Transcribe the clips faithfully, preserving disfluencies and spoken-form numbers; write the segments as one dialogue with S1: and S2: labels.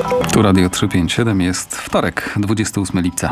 S1: Tu Radio trzysta pięćdziesiąt siedem, jest wtorek, dwudziestego ósmego lipca.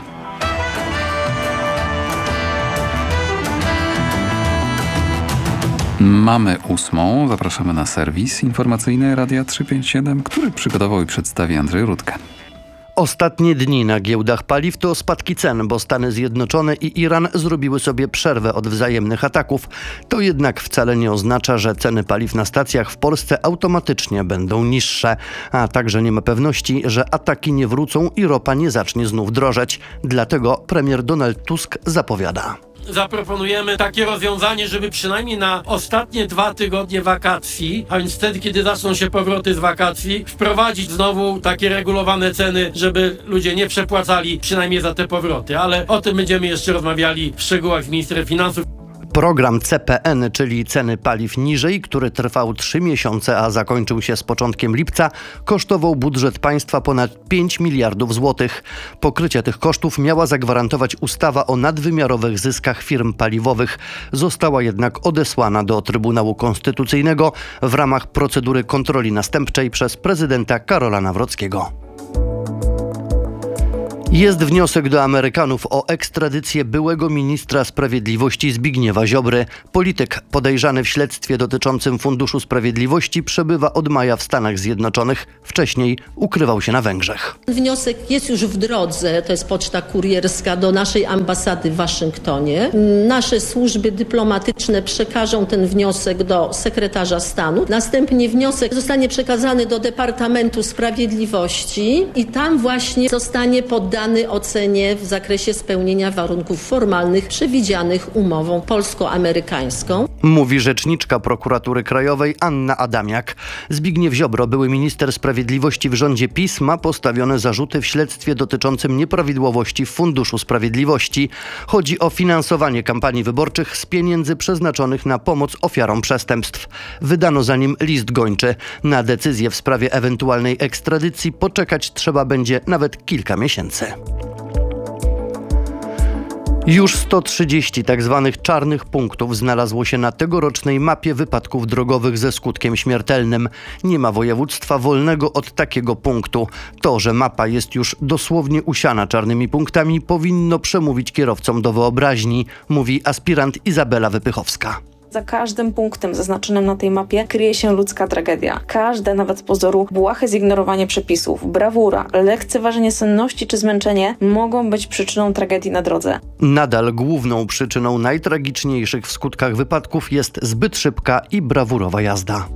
S1: Mamy ósmą, zapraszamy na serwis informacyjny Radia trzysta pięćdziesiąt siedem, który przygotował i przedstawi Andrzej Rudkę.
S2: Ostatnie dni na giełdach paliw to spadki cen, bo Stany Zjednoczone i Iran zrobiły sobie przerwę od wzajemnych ataków. To jednak wcale nie oznacza, że ceny paliw na stacjach w Polsce automatycznie będą niższe. A także nie ma pewności, że ataki nie wrócą i ropa nie zacznie znów drożeć. Dlatego premier Donald Tusk zapowiada:
S3: zaproponujemy takie rozwiązanie, żeby przynajmniej na ostatnie dwa tygodnie wakacji, a więc wtedy, kiedy zaczną się powroty z wakacji, wprowadzić znowu takie regulowane ceny, żeby ludzie nie przepłacali przynajmniej za te powroty. Ale o tym będziemy jeszcze rozmawiali w szczegółach z ministrem finansów.
S2: Program C P N, czyli ceny paliw niżej, który trwał trzy miesiące, a zakończył się z początkiem lipca, kosztował budżet państwa ponad pięć miliardów złotych. Pokrycie tych kosztów miała zagwarantować ustawa o nadwymiarowych zyskach firm paliwowych. Została jednak odesłana do Trybunału Konstytucyjnego w ramach procedury kontroli następczej przez prezydenta Karola Nawrockiego. Jest wniosek do Amerykanów o ekstradycję byłego ministra sprawiedliwości Zbigniewa Ziobry. Polityk podejrzany w śledztwie dotyczącym Funduszu Sprawiedliwości przebywa od maja w Stanach Zjednoczonych. Wcześniej ukrywał się na Węgrzech.
S4: Wniosek jest już w drodze, to jest poczta kurierska do naszej ambasady w Waszyngtonie. Nasze służby dyplomatyczne przekażą ten wniosek do sekretarza stanu. Następnie wniosek zostanie przekazany do Departamentu Sprawiedliwości i tam właśnie zostanie poddany ocenie w zakresie spełnienia warunków formalnych przewidzianych umową polsko-amerykańską.
S2: Mówi rzeczniczka Prokuratury Krajowej Anna Adamiak. Zbigniew Ziobro, były minister sprawiedliwości w rządzie PiS, ma postawione zarzuty w śledztwie dotyczącym nieprawidłowości w Funduszu Sprawiedliwości. Chodzi o finansowanie kampanii wyborczych z pieniędzy przeznaczonych na pomoc ofiarom przestępstw. Wydano za nim list gończy. Na decyzję w sprawie ewentualnej ekstradycji poczekać trzeba będzie nawet kilka miesięcy. Już sto trzydzieści tak zwanych czarnych punktów znalazło się na tegorocznej mapie wypadków drogowych ze skutkiem śmiertelnym. Nie ma województwa wolnego od takiego punktu. To, że mapa jest już dosłownie usiana czarnymi punktami, powinno przemówić kierowcom do wyobraźni, mówi aspirant Izabela Wypychowska.
S5: Za każdym punktem zaznaczonym na tej mapie kryje się ludzka tragedia. Każde, nawet z pozoru, błahe zignorowanie przepisów, brawura, lekceważenie senności czy zmęczenie mogą być przyczyną tragedii na drodze.
S2: Nadal główną przyczyną najtragiczniejszych w skutkach wypadków jest zbyt szybka i brawurowa jazda.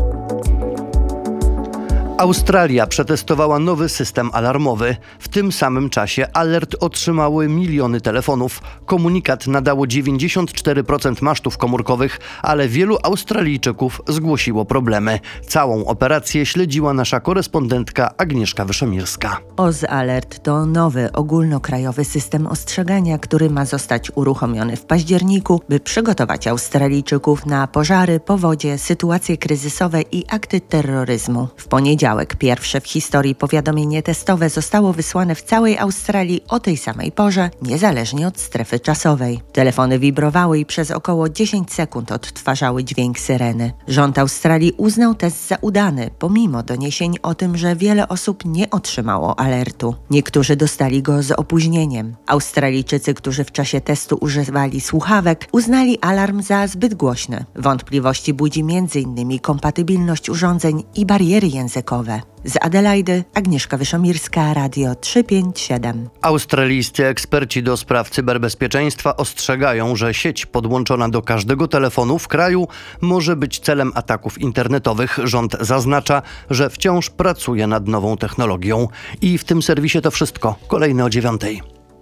S2: Australia przetestowała nowy system alarmowy. W tym samym czasie alert otrzymały miliony telefonów. Komunikat nadało dziewięćdziesiąt cztery procent masztów komórkowych, ale wielu Australijczyków zgłosiło problemy. Całą operację śledziła nasza korespondentka Agnieszka Wyszomirska.
S6: O Z Alert to nowy ogólnokrajowy system ostrzegania, który ma zostać uruchomiony w październiku, by przygotować Australijczyków na pożary, powodzie, sytuacje kryzysowe i akty terroryzmu. W poniedziałek pierwsze w historii powiadomienie testowe zostało wysłane w całej Australii o tej samej porze, niezależnie od strefy czasowej. Telefony wibrowały i przez około dziesięć sekund odtwarzały dźwięk syreny. Rząd Australii uznał test za udany, pomimo doniesień o tym, że wiele osób nie otrzymało alertu. Niektórzy dostali go z opóźnieniem. Australijczycy, którzy w czasie testu używali słuchawek, uznali alarm za zbyt głośny. Wątpliwości budzi między innymi kompatybilność urządzeń i bariery językowe. Z Adelaidy Agnieszka Wyszomirska, Radio trzysta pięćdziesiąt siedem.
S2: Australijscy eksperci do spraw cyberbezpieczeństwa ostrzegają, że sieć podłączona do każdego telefonu w kraju może być celem ataków internetowych. Rząd zaznacza, że wciąż pracuje nad nową technologią. I w tym serwisie to wszystko. Kolejne o dziewiątej.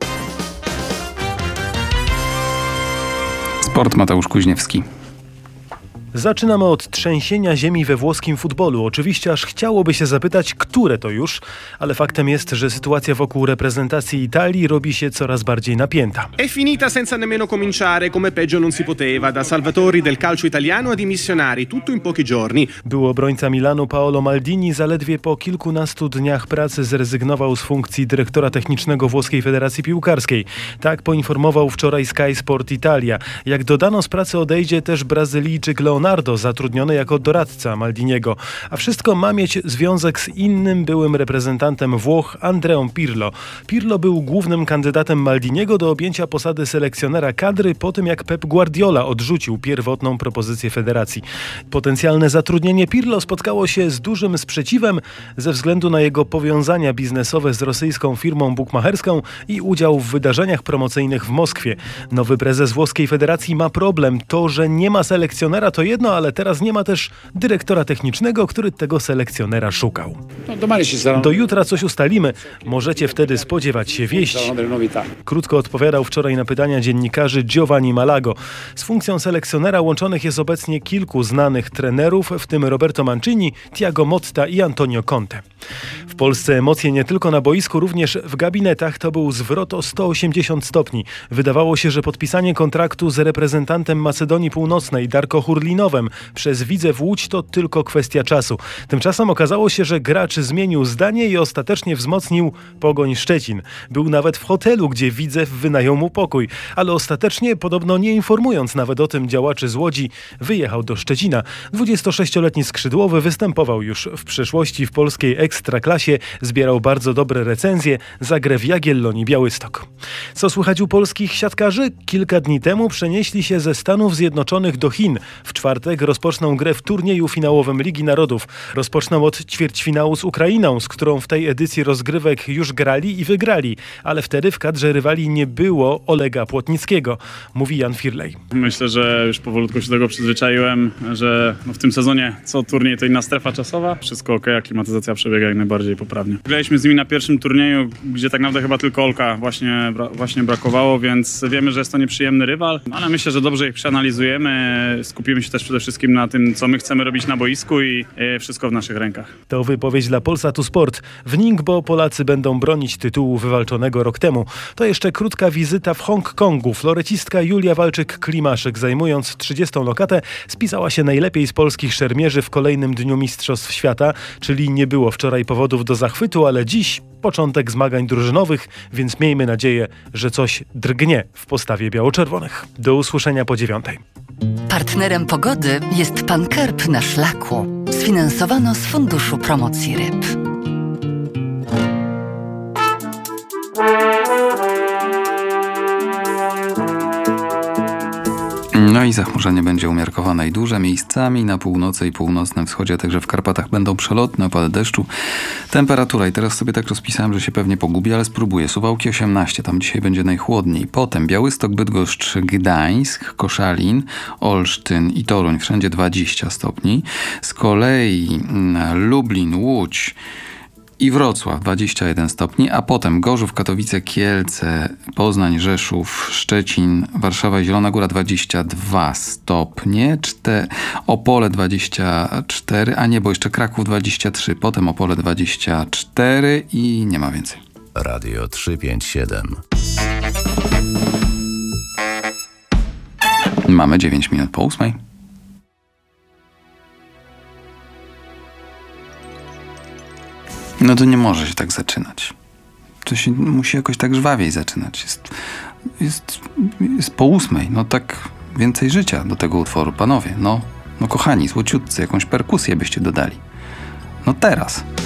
S1: Sport, Mateusz Kuźniewski.
S7: Zaczynamy od trzęsienia ziemi we włoskim futbolu. Oczywiście aż chciałoby się zapytać, które to już, ale faktem jest, że sytuacja wokół reprezentacji Italii robi się coraz bardziej napięta.
S8: È finita senza nemmeno cominciare, come peggio non si poteva, da salvatori del calcio italiano a dimissionari, tutto in pochi giorni.
S7: Był obrońca Milanu Paolo Maldini zaledwie po kilkunastu dniach pracy zrezygnował z funkcji dyrektora technicznego Włoskiej Federacji Piłkarskiej. Tak poinformował wczoraj Sky Sport Italia. Jak dodano, z pracy odejdzie też Brazylijczyk Leonardo Leonardo, zatrudniony jako doradca Maldiniego. A wszystko ma mieć związek z innym byłym reprezentantem Włoch, Andreą Pirlo. Pirlo był głównym kandydatem Maldiniego do objęcia posady selekcjonera kadry po tym, jak Pep Guardiola odrzucił pierwotną propozycję federacji. Potencjalne zatrudnienie Pirlo spotkało się z dużym sprzeciwem ze względu na jego powiązania biznesowe z rosyjską firmą bukmacherską i udział w wydarzeniach promocyjnych w Moskwie. Nowy prezes włoskiej federacji ma problem. To, że nie ma selekcjonera to jedno, ale teraz nie ma też dyrektora technicznego, który tego selekcjonera szukał. Do jutra coś ustalimy. Możecie wtedy spodziewać się wieści. Krótko odpowiadał wczoraj na pytania dziennikarzy Giovanni Malago. Z funkcją selekcjonera łączonych jest obecnie kilku znanych trenerów, w tym Roberto Mancini, Thiago Motta i Antonio Conte. W Polsce emocje nie tylko na boisku, również w gabinetach to był zwrot o sto osiemdziesiąt stopni. Wydawało się, że podpisanie kontraktu z reprezentantem Macedonii Północnej Darko Hurlinowem przez Widzew Łódź to tylko kwestia czasu. Tymczasem okazało się, że gracz zmienił zdanie i ostatecznie wzmocnił Pogoń Szczecin. Był nawet w hotelu, gdzie Widzew wynajął mu pokój, ale ostatecznie, podobno nie informując nawet o tym działaczy z Łodzi, wyjechał do Szczecina. dwudziestosześcioletni skrzydłowy występował już w przeszłości w polskiej ekstraklasie, zbierał bardzo dobre recenzje za grę w Jagiellonii Białystok. Co słychać u polskich siatkarzy? Kilka dni temu przenieśli się ze Stanów Zjednoczonych do Chin. W czwartek rozpoczną grę w turnieju finałowym Ligi Narodów. Rozpoczną od ćwierćfinału z Ukrainą, z którą w tej edycji rozgrywek już grali i wygrali, ale wtedy w kadrze rywali nie było Olega Płotnickiego, mówi Jan Firlej.
S9: Myślę, że już powolutku się do tego przyzwyczaiłem, że no w tym sezonie co turniej to inna strefa czasowa. Wszystko ok, a klimatyzacja przebiega jak najbardziej poprawnie. Graliśmy z nimi na pierwszym turnieju, gdzie tak naprawdę chyba tylko Olka właśnie, bra- właśnie brakowało, więc wiemy, że jest to nieprzyjemny rywal, ale myślę, że dobrze ich przeanalizujemy, skupimy się też przede wszystkim na tym, co my chcemy robić na boisku i e, wszystko w naszych rękach.
S7: To wypowiedź dla Polsatu Sport. W Ningbo Polacy będą bronić tytułu wywalczonego rok temu. To jeszcze krótka wizyta w Hongkongu. Florecistka Julia Walczyk-Klimaszyk, zajmując trzydziestą lokatę, spisała się najlepiej z polskich szermierzy w kolejnym dniu Mistrzostw Świata, czyli nie było wczoraj powodów do zachwytu, ale dziś początek zmagań drużynowych, więc miejmy nadzieję, że coś drgnie w postawie biało-czerwonych. Do usłyszenia po dziewiątej.
S10: Partnerem pogody jest Pan Kerb na Szlaku. Sfinansowano z Funduszu Promocji Ryb.
S1: No i zachmurzenie będzie umiarkowane i duże. Miejscami na północy i północnym wschodzie, a także w Karpatach będą przelotne opady deszczu. Temperatura, i teraz sobie tak rozpisałem, że się pewnie pogubię, ale spróbuję. Suwałki osiemnaście, tam dzisiaj będzie najchłodniej. Potem Białystok, Bydgoszcz, Gdańsk, Koszalin, Olsztyn i Toruń, wszędzie dwadzieścia stopni. Z kolei Lublin, Łódź i Wrocław dwadzieścia jeden stopni, a potem Gorzów, Katowice, Kielce, Poznań, Rzeszów, Szczecin, Warszawa i Zielona Góra dwadzieścia dwa stopnie, Czte, Opole dwadzieścia cztery, a nie, bo jeszcze Kraków dwadzieścia trzy, potem Opole dwadzieścia cztery i nie ma więcej.
S11: Radio trzysta pięćdziesiąt siedem.
S1: Mamy dziewięć minut po ósmej. No to nie może się tak zaczynać. To się musi jakoś tak żwawiej zaczynać. Jest, jest, jest po ósmej. No tak więcej życia do tego utworu. Panowie, no, no kochani, złociutcy, jakąś perkusję byście dodali. No teraz.